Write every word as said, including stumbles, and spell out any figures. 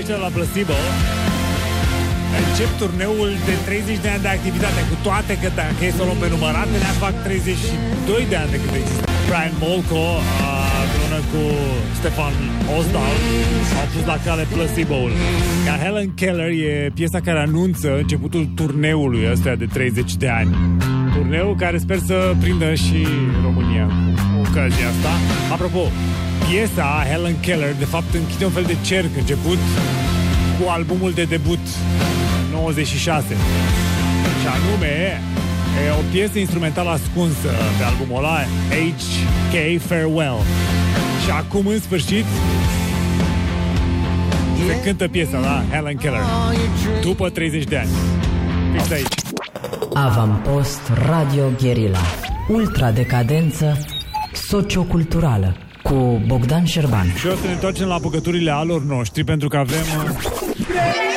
întoarcem la Placebo. Încep turneul de treizeci de ani de activitate, cu toate că dacă e să o luăm pe numărate, ne fac treizeci și doi de ani de când există. Brian Molko, împreună cu Stefan Osdal, au pus la cale Placebo-ul. Iar Helen Keller e piesa care anunță începutul turneului ăsta de treizeci de ani. Turneul care sper să prindă și România cu ocazia asta. Apropo, piesa Helen Keller de fapt închide un fel de cerc început cu albumul de debut nouăzeci și șase. Și anume e o piesă instrumentală ascunsă pe albumul ăla, H K Farewell. Și acum în sfârșit se cântă piesa la Helen Keller după treizeci de ani. Fix aici. Avampost Radio Guerilla. Ultra decadență socioculturală cu Bogdan Șerban. Și o să ne întoarcem la apucăturile alor noștri, pentru că avem